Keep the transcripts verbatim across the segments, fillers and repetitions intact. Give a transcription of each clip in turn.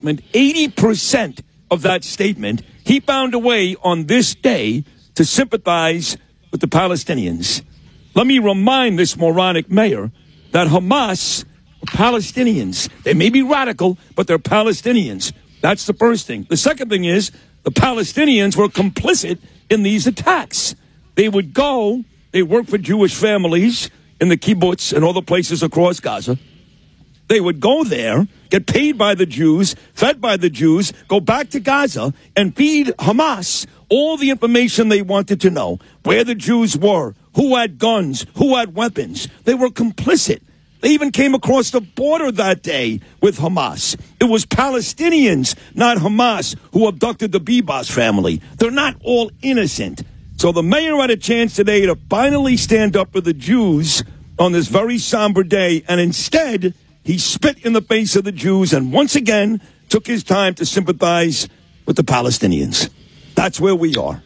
eighty percent of that statement, he found a way on this day to sympathize with the Palestinians. Let me remind this moronic mayor that Hamas are Palestinians. They may be radical, but they're Palestinians. That's the first thing. The second thing is the Palestinians were complicit in these attacks. They would go, they work for Jewish families in the kibbutz and all the places across Gaza. They would go there, get paid by the Jews, fed by the Jews, go back to Gaza and feed Hamas all the information they wanted to know, where the Jews were, who had guns, who had weapons. They were complicit. They even came across the border that day with Hamas. It was Palestinians, not Hamas, who abducted the Bibas family. They're not all innocent. So the mayor had a chance today to finally stand up for the Jews on this very somber day, and instead he spit in the face of the Jews and once again took his time to sympathize with the Palestinians. That's where we are.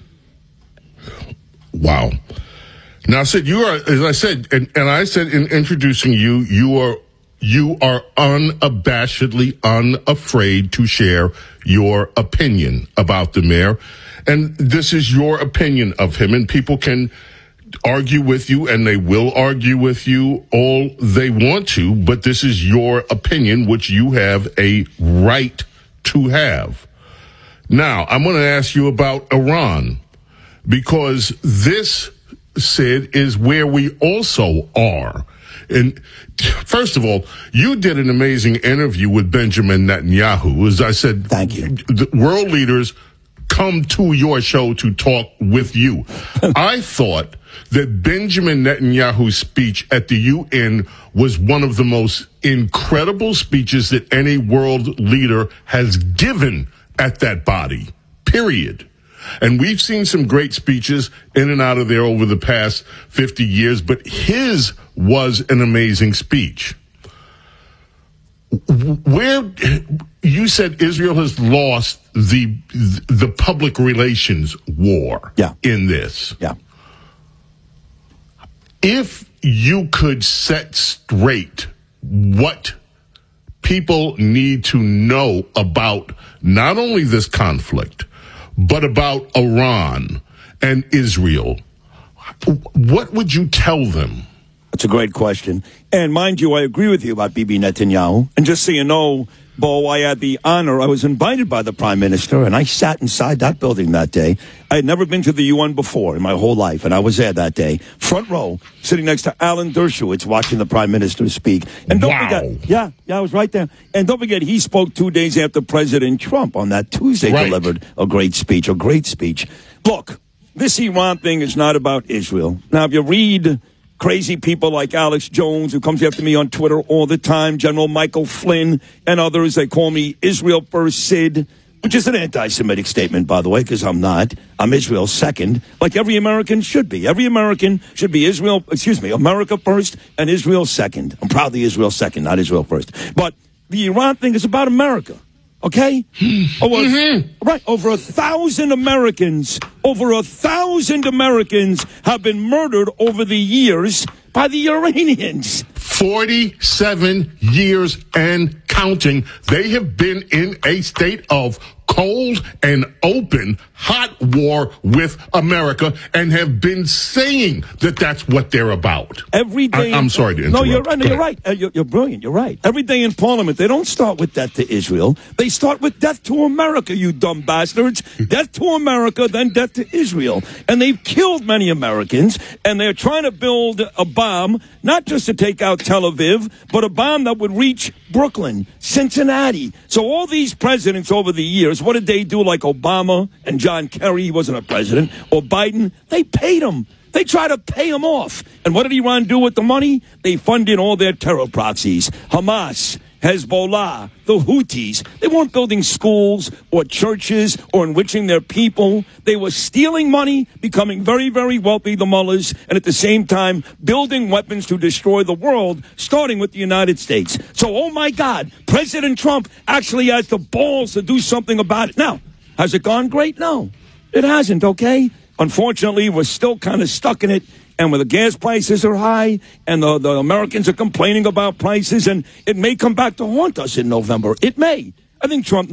Wow. Now, Sid, you are, as I said, and, and I said in introducing you, you are you are unabashedly unafraid to share your opinion about the mayor. And this is your opinion of him, and people can argue with you, and they will argue with you all they want to, but this is your opinion, which you have a right to have. Now, I'm going to ask you about Iran, because this, Sid, is where we also are. And first of all, you did an amazing interview with Benjamin Netanyahu. As I said, thank you. The world leaders come to your show to talk with you. I thought that Benjamin Netanyahu's speech at the U N was one of the most incredible speeches that any world leader has given at that body, period. And we've seen some great speeches in and out of there over the past fifty years, but his was an amazing speech. Where you said Israel has lost the the public relations war yeah. in this. Yeah. If you could set straight what people need to know about not only this conflict, but about Iran and Israel, what would you tell them? That's a great question. And mind you, I agree with you about Bibi Netanyahu. And just so you know, Bo, I had the honor, I was invited by the Prime Minister, and I sat inside that building that day. I had never been to the U N before in my whole life, and I was there that day, front row, sitting next to Alan Dershowitz, watching the Prime Minister speak. And don't wow. forget, yeah, yeah, I was right there. And don't forget, he spoke two days after President Trump on that Tuesday, right. delivered a great speech, a great speech. Look, this Iran thing is not about Israel. Now, if you read crazy people like Alex Jones, who comes after me on Twitter all the time, General Michael Flynn, and others, they call me Israel First Sid, which is an anti-Semitic statement, by the way, because I'm not. I'm Israel second, like every American should be. Every American should be Israel, excuse me, America first and Israel second. I'm proudly Israel second, not Israel first. But the Iran thing is about America. Okay? Over, mm-hmm. Right. Over a thousand Americans, over a thousand Americans have been murdered over the years by the Iranians. forty-seven years and counting. They have been in a state of cold and open hot war with America and have been saying that that's what they're about. Every day. I, I'm sorry to interrupt. No, you're right. No, you're right. Uh, you're, you're brilliant. You're right. Every day in Parliament, they don't start with death to Israel. They start with death to America, you dumb bastards. Death to America, then death to Israel. And they've killed many Americans, and they're trying to build a bomb, not just to take out Tel Aviv, but a bomb that would reach Brooklyn, Cincinnati. So all these presidents over the years, what did they do, like Obama and John Kerry? He wasn't a president. Or Biden. They paid him. They tried to pay him off. And what did Iran do with the money? They funded all their terror proxies. Hamas, Hezbollah, the Houthis. They weren't building schools or churches or enriching their people. They were stealing money, becoming very, very wealthy, the mullahs, and at the same time building weapons to destroy the world, starting with the United States. So, oh my God, President Trump actually has the balls to do something about it. Now, has it gone great? No, it hasn't, okay? Unfortunately, we're still kind of stuck in it. And when the gas prices are high and the, the Americans are complaining about prices, and it may come back to haunt us in November. It may. I think Trump